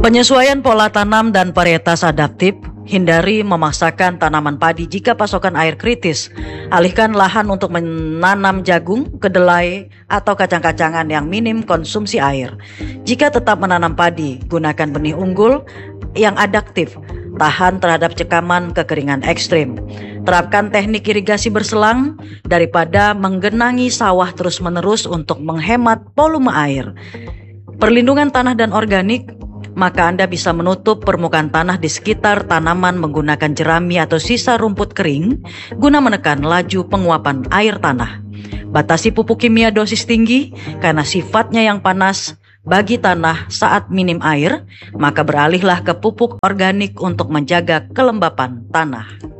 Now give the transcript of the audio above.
Penyesuaian pola tanam dan varietas adaptif. Hindari memaksakan tanaman padi jika pasokan air kritis. Alihkan lahan untuk menanam jagung, kedelai, atau kacang-kacangan yang minim konsumsi air. Jika tetap menanam padi, gunakan benih unggul yang adaptif, tahan terhadap cekaman kekeringan ekstrim. Terapkan teknik irigasi berselang daripada menggenangi sawah terus-menerus untuk menghemat volume air. Perlindungan tanah dan organik, maka Anda bisa menutup permukaan tanah di sekitar tanaman menggunakan jerami atau sisa rumput kering guna menekan laju penguapan air tanah. Batasi pupuk kimia dosis tinggi karena sifatnya yang panas bagi tanah saat minim air, maka beralihlah ke pupuk organik untuk menjaga kelembapan tanah.